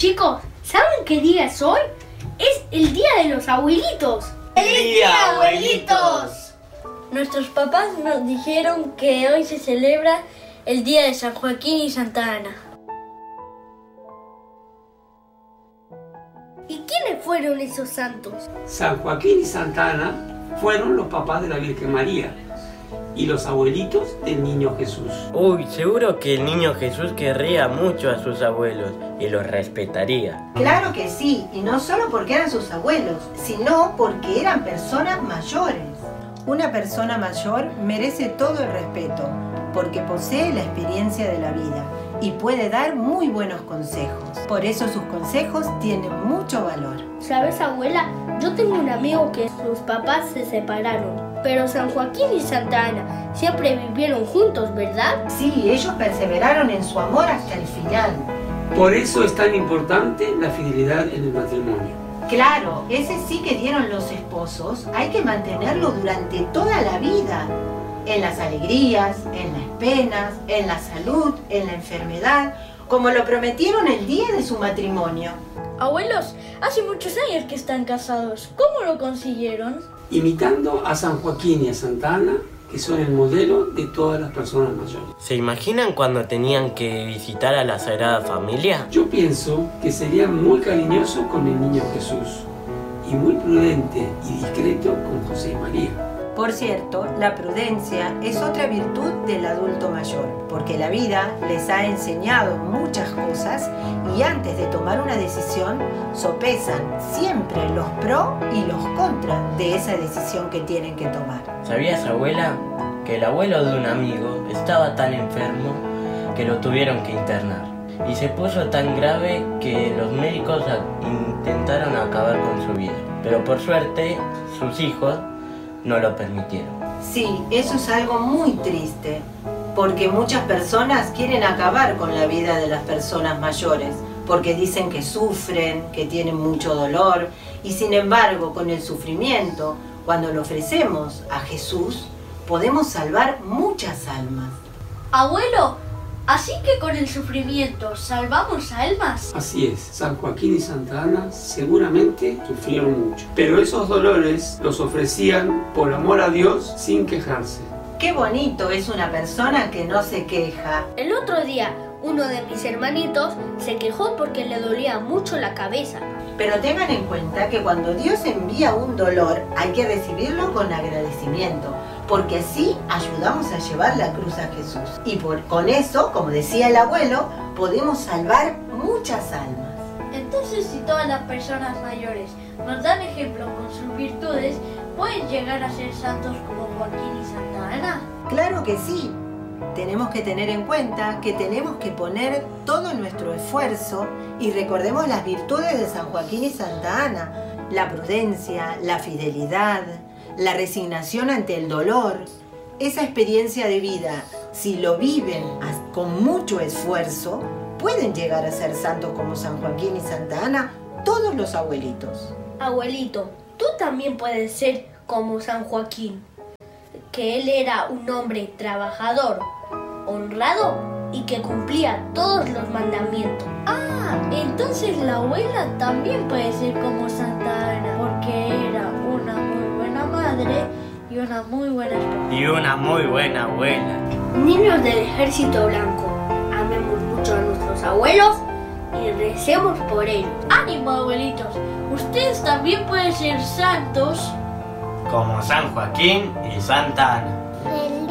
Chicos, ¿saben qué día es hoy? Es el día de los abuelitos. ¡Feliz día, abuelitos! Nuestros papás nos dijeron que hoy se celebra el día de San Joaquín y Santa Ana. ¿Y quiénes fueron esos santos? San Joaquín y Santa Ana fueron los papás de la Virgen María y los abuelitos del niño Jesús. Uy, seguro que el niño Jesús querría mucho a sus abuelos y los respetaría. Claro que sí, y no solo porque eran sus abuelos, sino porque eran personas mayores. Una persona mayor merece todo el respeto, porque posee la experiencia de la vida y puede dar muy buenos consejos. Por eso sus consejos tienen mucho valor. ¿Sabes, abuela? Yo tengo un amigo que sus papás se separaron, pero San Joaquín y Santa Ana siempre vivieron juntos, ¿verdad? Sí, ellos perseveraron en su amor hasta el final. Por eso es tan importante la fidelidad en el matrimonio. Claro, ese sí que dieron los esposos, hay que mantenerlo durante toda la vida. En las alegrías, en las penas, en la salud, en la enfermedad, como lo prometieron el día de su matrimonio. Abuelos, hace muchos años que están casados. ¿Cómo lo consiguieron? Imitando a San Joaquín y a Santa Ana, que son el modelo de todas las personas mayores. ¿Se imaginan cuando tenían que visitar a la Sagrada Familia? Yo pienso que sería muy cariñoso con el niño Jesús y muy prudente y discreto con José y María. Por cierto, la prudencia es otra virtud del adulto mayor, porque la vida les ha enseñado muchas cosas y antes de tomar una decisión, sopesan siempre los pros y los contras de esa decisión que tienen que tomar. ¿Sabías, abuela, que el abuelo de un amigo estaba tan enfermo que lo tuvieron que internar? Y se puso tan grave que los médicos intentaron acabar con su vida. Pero por suerte, sus hijos no lo permitieron. Sí, eso es algo muy triste, porque muchas personas quieren acabar con la vida de las personas mayores, porque dicen que sufren, que tienen mucho dolor, y sin embargo, con el sufrimiento, cuando lo ofrecemos a Jesús, podemos salvar muchas almas. Abuelo, ¿así que con el sufrimiento salvamos almas? Así es, San Joaquín y Santa Ana seguramente sufrieron mucho, pero esos dolores los ofrecían por amor a Dios sin quejarse. Qué bonito es una persona que no se queja. El otro día, uno de mis hermanitos se quejó porque le dolía mucho la cabeza. Pero tengan en cuenta que cuando Dios envía un dolor, hay que recibirlo con agradecimiento, porque así ayudamos a llevar la cruz a Jesús. Y con eso, como decía el abuelo, podemos salvar muchas almas. Entonces, si todas las personas mayores nos dan ejemplo con sus virtudes, ¿pueden llegar a ser santos como Joaquín y Santa Ana? Claro que sí. Tenemos que tener en cuenta que tenemos que poner todo nuestro esfuerzo y recordemos las virtudes de San Joaquín y Santa Ana, la prudencia, la fidelidad, la resignación ante el dolor. Esa experiencia de vida, si lo viven con mucho esfuerzo, pueden llegar a ser santos como San Joaquín y Santa Ana, todos los abuelitos. Abuelito, tú también puedes ser como San Joaquín, que él era un hombre trabajador, honrado y que cumplía todos los mandamientos. Ah, entonces la abuela también puede ser como Santa Ana, porque era una muy buena madre y una muy buena esposa. Y una muy buena abuela. Niños del Ejército Blanco, amemos mucho a nuestros abuelos y recemos por ellos. ¡Ánimo, abuelitos! Ustedes también pueden ser santos Como San Joaquín y Santa Ana. Feliz